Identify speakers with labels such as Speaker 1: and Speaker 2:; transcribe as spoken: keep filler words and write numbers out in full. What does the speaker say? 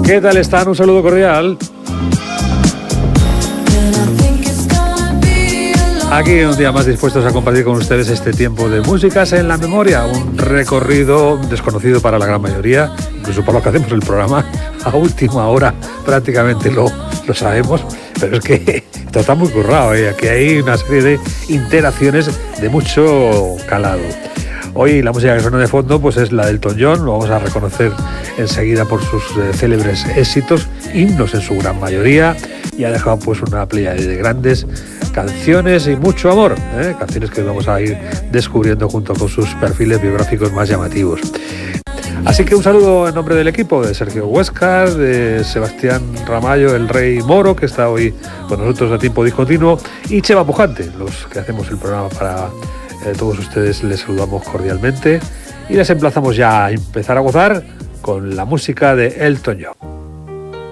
Speaker 1: ¿Qué tal están? Un saludo cordial. Aquí un día más dispuestos a compartir con ustedes este tiempo de músicas en la memoria, un recorrido desconocido para la gran mayoría, incluso por lo que hacemos el programa, a última hora prácticamente lo, lo sabemos, pero es que esto está muy currado, ¿eh? Aquí hay una serie de interacciones de mucho calado. Hoy la música que suena de fondo pues es la del Elton John, lo vamos a reconocer enseguida por sus eh, célebres éxitos, himnos en su gran mayoría, y ha dejado pues una playa de grandes canciones y mucho amor, ¿eh? Canciones que vamos a ir descubriendo junto con sus perfiles biográficos más llamativos. Así que un saludo en nombre del equipo, de Sergio Huescar, de Sebastián Ramallo, el Rey Moro, que está hoy con nosotros a tiempo discontinuo, y Chema Pujante, los que hacemos el programa para eh, todos ustedes. Les saludamos cordialmente y les emplazamos ya a empezar a gozar con la música de Elton John.